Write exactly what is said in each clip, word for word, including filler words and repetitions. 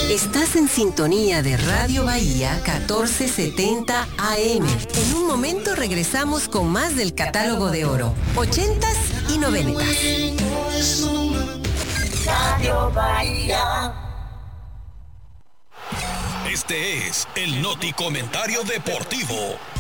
Estás en sintonía de Radio Bahía catorce setenta A M. En un momento regresamos con más del catálogo de oro, ochentas y noventas. Radio Bahía. Este es el Noti Comentario Deportivo.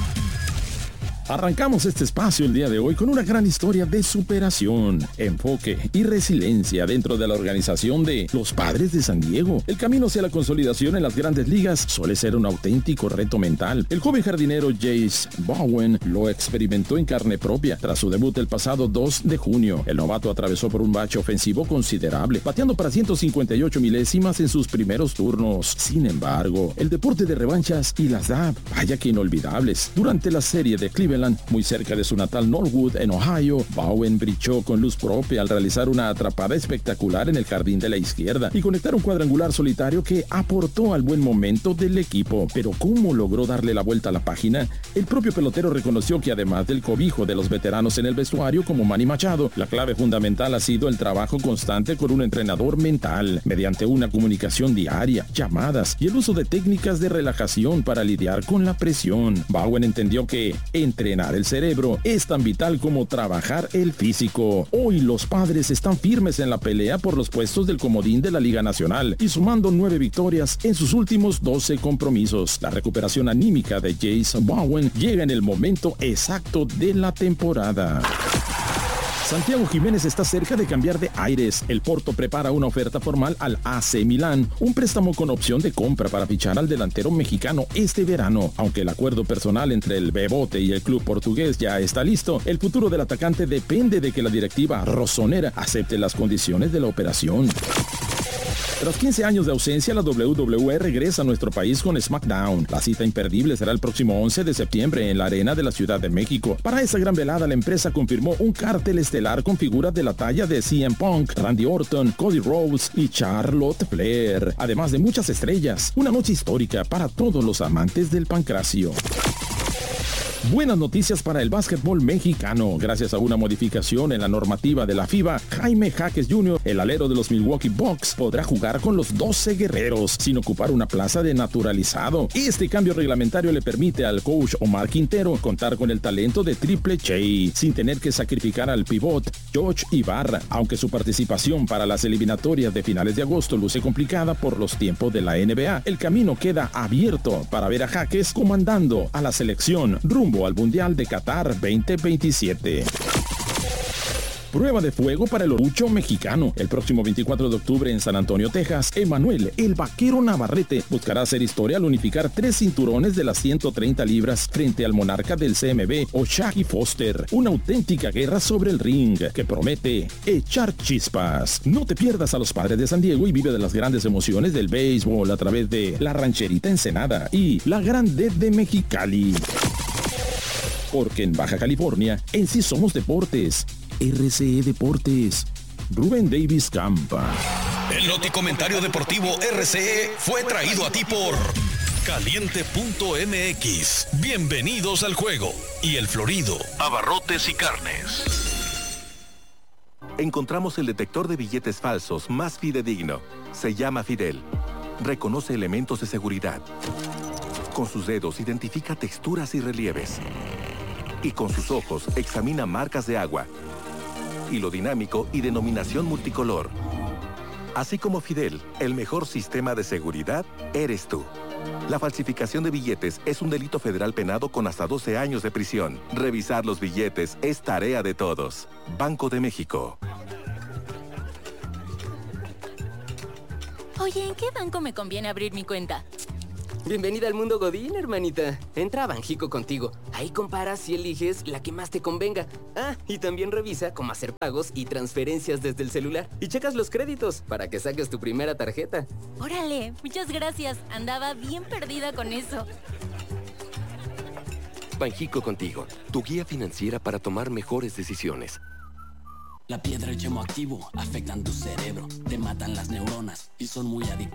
Arrancamos este espacio el día de hoy con una gran historia de superación, enfoque y resiliencia dentro de la organización de los Padres de San Diego. El camino hacia la consolidación en las grandes ligas suele ser un auténtico reto mental. El joven jardinero Jace Bowen lo experimentó en carne propia tras su debut el pasado dos de junio. El novato atravesó por un bache ofensivo considerable, bateando para ciento cincuenta y ocho milésimas en sus primeros turnos. Sin embargo, el deporte de revanchas y las da, vaya que inolvidables. Durante la serie de Cleveland, muy cerca de su natal Norwood, en Ohio, Bowen brilló con luz propia al realizar una atrapada espectacular en el jardín de la izquierda y conectar un cuadrangular solitario que aportó al buen momento del equipo. Pero ¿cómo logró darle la vuelta a la página? El propio pelotero reconoció que además del cobijo de los veteranos en el vestuario como Manny Machado, la clave fundamental ha sido el trabajo constante con un entrenador mental, mediante una comunicación diaria, llamadas y el uso de técnicas de relajación para lidiar con la presión. Bowen entendió que entre Entrenar el cerebro es tan vital como trabajar el físico. Hoy los Padres están firmes en la pelea por los puestos del comodín de la Liga Nacional y sumando nueve victorias en sus últimos doce compromisos. La recuperación anímica de Jace Bowen llega en el momento exacto de la temporada. Santiago Jiménez está cerca de cambiar de aires. El Porto prepara una oferta formal al A C Milán, un préstamo con opción de compra para fichar al delantero mexicano este verano. Aunque el acuerdo personal entre el Bebote y el club portugués ya está listo, el futuro del atacante depende de que la directiva rosonera acepte las condiciones de la operación. Tras quince años de ausencia, la doble u doble u E regresa a nuestro país con SmackDown. La cita imperdible será el próximo once de septiembre en la Arena de la Ciudad de México. Para esa gran velada, la empresa confirmó un cártel estelar con figuras de la talla de C M Punk, Randy Orton, Cody Rhodes y Charlotte Flair, además de muchas estrellas. Una noche histórica para todos los amantes del pancracio. Buenas noticias para el básquetbol mexicano. Gracias a una modificación en la normativa de la FIBA, Jaime Jaques junior, el alero de los Milwaukee Bucks, podrá jugar con los doce guerreros sin ocupar una plaza de naturalizado. Este cambio reglamentario le permite al coach Omar Quintero contar con el talento de Triple J, sin tener que sacrificar al pivot George Ibarra, aunque su participación para las eliminatorias de finales de agosto luce complicada por los tiempos de la N B A. El camino queda abierto para ver a Jaques comandando a la selección rumbo al Mundial de Qatar veinte veintisiete. Prueba de fuego para el orucho mexicano. El próximo veinticuatro de octubre en San Antonio, Texas, Emanuel, el vaquero Navarrete, buscará hacer historia al unificar tres cinturones de las ciento treinta libras frente al monarca del C M B, O'Shaggy Foster. Una auténtica guerra sobre el ring que promete echar chispas. No te pierdas a los Padres de San Diego y vive de las grandes emociones del béisbol a través de La Rancherita Ensenada y La Grande de Mexicali. Porque en Baja California, en sí somos deportes. R C E Deportes. Rubén Davis Campa. El Noti Comentario Deportivo R C E fue traído a ti por Caliente punto M X. Bienvenidos al juego. Y El Florido, abarrotes y carnes. Encontramos el detector de billetes falsos más fidedigno. Se llama Fidel. Reconoce elementos de seguridad. Con sus dedos identifica texturas y relieves. Y con sus ojos examina marcas de agua, hilo dinámico y denominación multicolor. Así como Fidel, el mejor sistema de seguridad eres tú. La falsificación de billetes es un delito federal penado con hasta doce años de prisión. Revisar los billetes es tarea de todos. Banco de México. Oye, ¿en qué banco me conviene abrir mi cuenta? Bienvenida al mundo Godín, hermanita. Entra a Banjico contigo. Ahí comparas y eliges la que más te convenga. Ah, y también revisa cómo hacer pagos y transferencias desde el celular. Y checas los créditos para que saques tu primera tarjeta. Órale, muchas gracias. Andaba bien perdida con eso. Banjico contigo, tu guía financiera para tomar mejores decisiones. La piedra y el chemo activo afectan tu cerebro, te matan las neuronas y son muy adictivos.